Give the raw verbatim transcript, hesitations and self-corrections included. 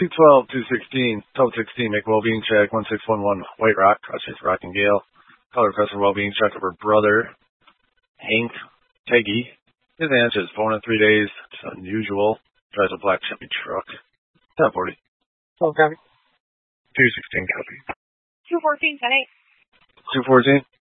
two twelve, two sixteen, twelve sixteen, make well-being check, one six one one, White Rock, Rochester, Rock and Gale. Color request for well-being check of her brother, Hank Teggy. His answer is phone in three days. It's unusual. Drives a black Chevy truck. ten forty. twelve copy. two sixteen copy. two fourteen, ten eight. two fourteen?